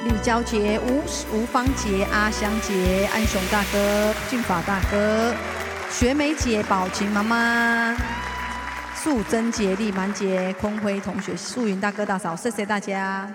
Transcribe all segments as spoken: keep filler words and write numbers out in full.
李娇杰、吴吴芳杰、阿香杰、安雄大哥、俊法大哥、学梅姐、宝琴妈妈、素贞姐、丽满姐、坤辉同学、素云大哥大嫂，谢谢大家。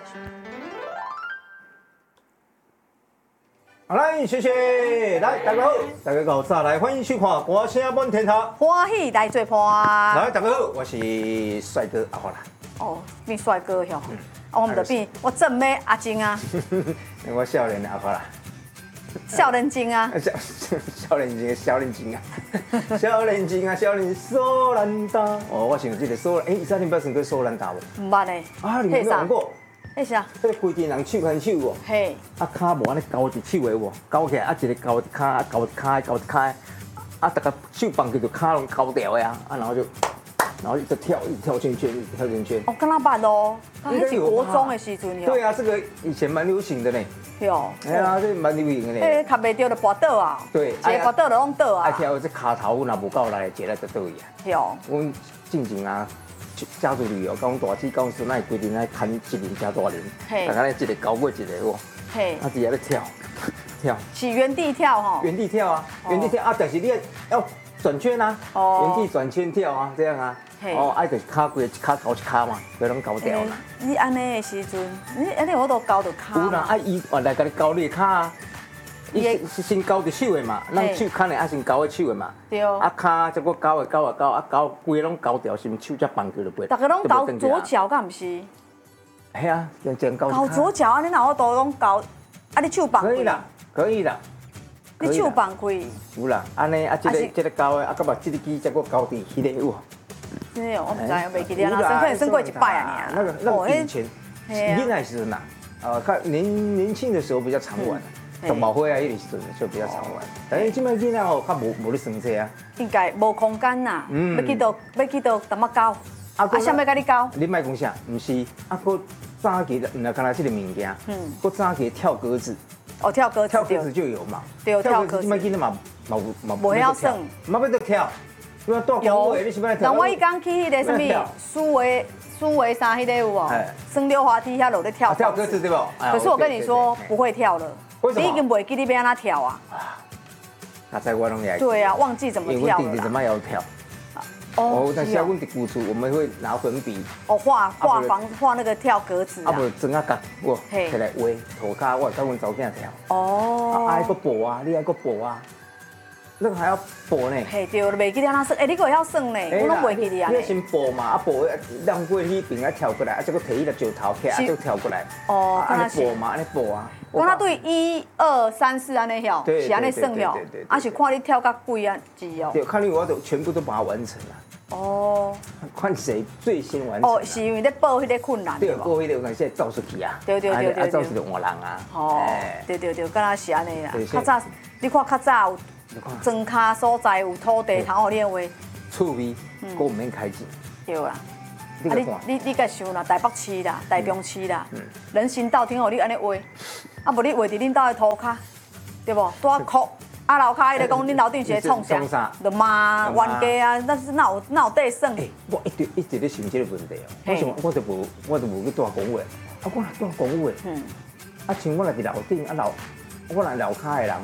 好来，谢谢，来大家好，大家好，再来欢迎收看《歌声满天下》， 欢喜来做伴。 来，大家好，我是帅哥阿华啦。 哦，变帅哥哟！嗯、啊，我们就变我正妹阿金啊， 我少年的阿华啦。 少年金啊， 少少年金，少年金啊，少年金啊，少年索兰达。哦，我想这个索兰，哎，你知道你捌唱过索兰达无？ 唔捌呢。 啊，你有没有玩过？ 迄啥？ 迄个规定人手牵手喎。 嘿。 啊，骹无安尼交一手的喎，交起来啊，一个交一骹，啊，交一骹，交一骹，啊，大家手放起就骹拢交掉呀，啊，然后就，然后一直跳，一直跳圈圈，一直跳圈圈。 哦，跟他捌咯，那是国中的时阵哟。 对啊，这个以前蛮流行的呢。 有。 哎呀，这蛮流行的呢。 哎，卡袂着就跋倒啊。 对。 一个跋倒就拢倒啊。 啊，跳这骹头，若无够来，一个就倒去啊。 有。 阮进前啊。家族旅游，讲大姊讲孙，那规定爱牵一人加大人，大家咧一个交过一个喎，嘿，啊，伫遐咧跳跳， 是原地跳吼， 原地跳啊，原地跳啊，但是你要转圈啊，原地转圈跳啊，这样啊，哦，爱就骹规一骹交一骹嘛，不拢交掉啦。 你安尼的时阵，你安尼我都交着骹。 有啦，啊，伊原来甲你交你骹啊。伊是先交着手的嘛，咱手牵的啊先交的手的嘛，对。啊骹再搁交的交啊交啊交，规个拢交掉，是毋手才放过就袂。 大家拢交左脚，敢毋是？ 系啊，用这样交。 交左脚，安尼那我都拢交，啊你手放开。 可以啦，可以啦。 你手放开。 有啦，安尼啊，这个这个交的啊，搁把这个机再搁交伫迄个有。 真的，我唔知，我袂记得啦，生可能生过一摆啊。 那个那个以前，囡仔时阵呐，呃，看年年轻的时候比较常玩。动物会啊，迄个时阵就比较常玩。但是即摆囡仔哦，较无无咧生这啊。 应该无空间呐，要去到要去到怎么教？啊，啥要甲你教？ 你莫讲啥，唔是，啊，搁早期唔来干那这个物件，嗯，搁早期跳格子。 哦，跳格子。 跳格子就有嘛。 对，跳格子。 即摆囡仔嘛嘛嘛无晓耍， 嘛要得跳。因为大公会，你是要跳？ 那我伊讲去迄个什么苏维苏维啥迄个有哦，升溜滑梯遐落咧跳。 跳格子对不？ 可是我跟你说，不会跳了。你已经袂记你要安怎跳啊？ 那在我拢也对啊，忘记怎么跳了。 因为弟弟怎么要跳？哦，但是我的古厝我们会拿粉笔哦画画房画那个跳格子啊，不整啊角我起来画涂骹，我教阮查某囝跳。 哦， 啊，爱个补啊，你爱个补啊，那个还要补呢。 嘿，对，袂记你安怎算，哎，你个会晓算呢？我拢袂记你啊。 你先补嘛，啊补让过去边啊跳过来，啊再个摕伊个石头起来，就跳过来。哦，安尼补嘛，安尼补啊。 讲他对一二三四安尼晓，是安尼算晓，啊是看你跳到几啊字哦。 对，看你我都全部都把它完成了。哦。看谁最先完成。哦， 是因为咧报迄个困难。 对，报迄个有当时走出去啊。 对对对对。 啊，走出去就换人啊。 哦。对对对，敢若是安尼啦。较早，你看较早有庄卡所在有土地通互你画。 趣味，够唔免开钱。 对啦。啊，你你你该想啦，台北市啦，台中市啦，人行道听互你安尼画。啊，无你画伫恁兜的涂骹，对无？拄啊哭，啊楼骹伊咧讲恁楼顶是咧创啥？就骂冤家啊！但是哪有哪有底算？ 哎，我一直一直咧想这个问题哦。我想我就无我就无去住公园，啊我若住公园，嗯，啊像我若伫楼顶啊楼，我若楼骹的人。